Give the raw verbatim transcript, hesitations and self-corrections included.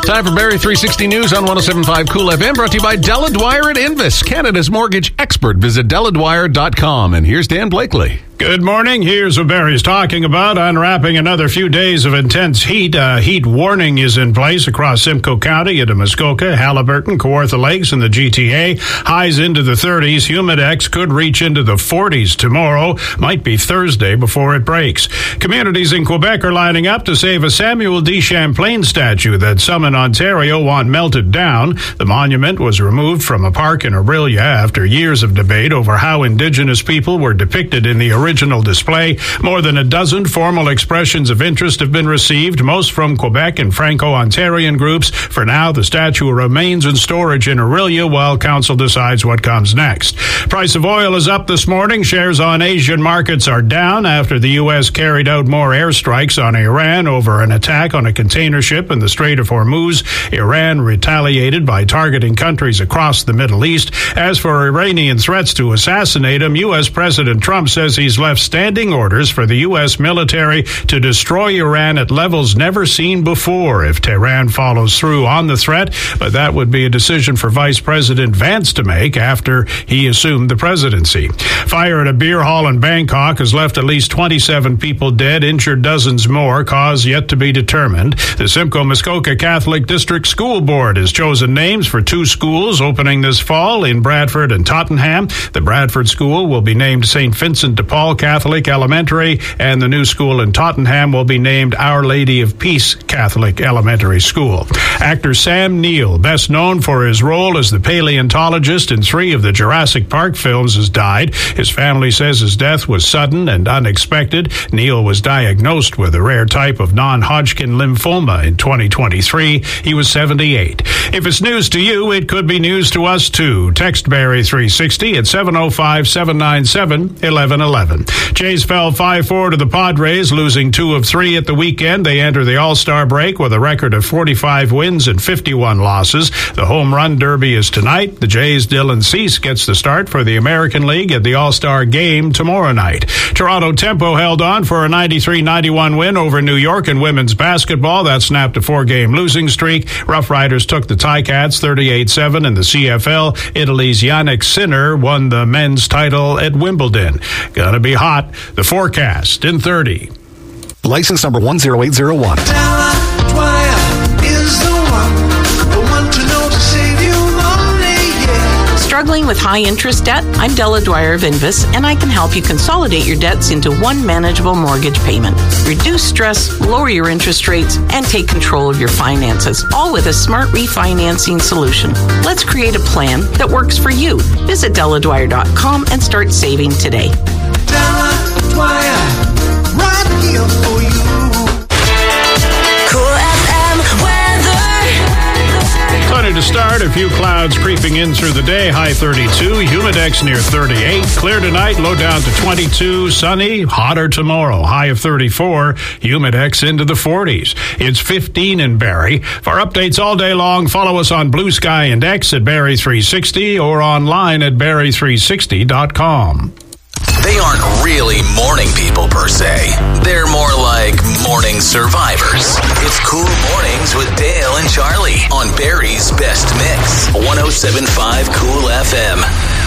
Time for Barrie three sixty News on one oh seven point five Cool F M, brought to you by Della Dwyer at Invis, Canada's mortgage expert. Visit della dwyer dot com. And here's Dan Blakely. Good morning. Here's what Barrie's talking about. Unwrapping another few days of intense heat. A heat warning is in place across Simcoe County into Muskoka, Haliburton, Kawartha Lakes, and the G T A. Highs into the thirties. Humidex could reach into the forties tomorrow. Might be Thursday before it breaks. Communities in Quebec are lining up to save a Samuel D. Champlain statue that some in Ontario want melted down. The monument was removed from a park in Orillia after years of debate over how Indigenous people were depicted in the original display. More than a dozen formal expressions of interest have been received, most from Quebec and Franco-Ontarian groups. For now, the statue remains in storage in Orillia while council decides what comes next. Price of oil is up this morning. Shares on Asian markets are down after the U S carried out more airstrikes on Iran over an attack on a container ship in the Strait of Hormuz. Iran retaliated by targeting countries across the Middle East. As for Iranian threats to assassinate him, U S President Trump says he's left standing orders for the U S military to destroy Iran at levels never seen before if Tehran follows through on the threat. But that would be a decision for Vice President Vance to make after he assumed the presidency. Fire at a beer hall in Bangkok has left at least twenty-seven people dead, injured dozens more, cause yet to be determined. The Simcoe Muskoka Catholic District School Board has chosen names for two schools opening this fall in Bradford and Tottenham. The Bradford School will be named Saint Vincent de Paul Catholic Elementary, and the new school in Tottenham will be named Our Lady of Peace Catholic Elementary School. Actor Sam Neill, best known for his role as the paleontologist in three of the Jurassic Park films, has died. His family says his death was sudden and unexpected. Neill was diagnosed with a rare type of non-Hodgkin lymphoma in twenty twenty-three. He was seventy-eight. If it's news to you, it could be news to us too. Text Barrie three sixty at seven oh five, seven nine seven, eleven eleven. Jays fell five four to the Padres, losing two of three at the weekend. They enter the All-Star break with a record of forty-five wins and fifty-one losses. The home run derby is tonight. The Jays' Dylan Cease gets the start for the American League at the All-Star game tomorrow night. Toronto Tempo held on for a ninety-three ninety-one win over New York in women's basketball. That snapped a four-game losing streak. Rough Riders took the Ticats thirty-eight seven in the C F L. Italy's Yannick Sinner won the men's title at Wimbledon. Gonna be hot. The forecast in thirty. License number one zero eight zero one. Della Dwyer is the one, the one to know to save you money, yeah. Struggling with high interest debt? I'm Della Dwyer of Invis, and I can help you consolidate your debts into one manageable mortgage payment. Reduce stress, lower your interest rates, and take control of your finances, all with a smart refinancing solution. Let's create a plan that works for you. Visit della dwyer dot com and start saving today. Della Dwyer, right here for you. Cool F M weather. Sunny to start, a few clouds creeping in through the day, high thirty-two, humidex near thirty-eight, clear tonight, low down to twenty-two, sunny, hotter tomorrow, high of thirty-four, humidex into the forties. It's fifteen in Barrie. For updates all day long, follow us on Blue Sky and X at Barrie three sixty or online at barrie three sixty dot com. They aren't really morning people per se. They're more like morning survivors. It's Cool Mornings with Dale and Charlie on Barrie's Best Mix, one oh seven point five Cool F M.